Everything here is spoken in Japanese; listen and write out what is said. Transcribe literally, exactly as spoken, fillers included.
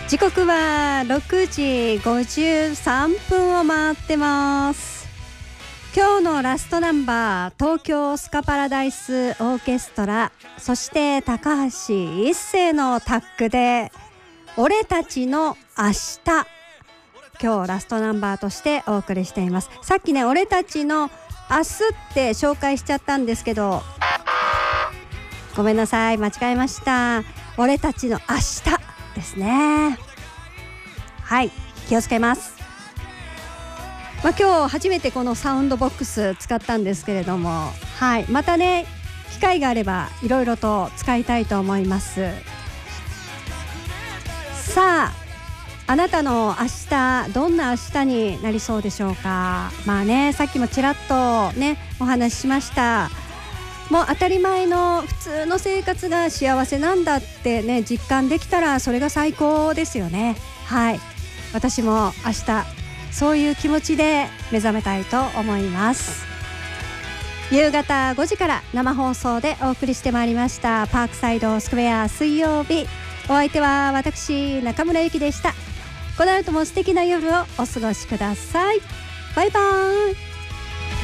時刻はろくじごじゅうさんぷんを回ってます。今日のラストナンバー、東京スカパラダイスオーケストラ、そして高橋一生のタッグで俺たちの明日、今日ラストナンバーとしてお送りしています。さっきね、俺たちの明日って紹介しちゃったんですけど、ごめんなさい、間違えました。俺たちの明日ですね。はい、気をつけます。まあ、今日初めてこのサウンドボックス使ったんですけれども、はい、またね機会があればいろいろと使いたいと思います。さあ、あなたの明日、どんな明日になりそうでしょうか。まあね、さっきもちらっとねお話ししました。もう当たり前の普通の生活が幸せなんだってね実感できたら、それが最高ですよね。はい、私も明日そういう気持ちで目覚めたいと思います。夕方ごじから生放送でお送りしてまいりましたパークサイドスクエア水曜日。お相手は私中村ゆきでした。この後も素敵な夜をお過ごしください。バイバーイ。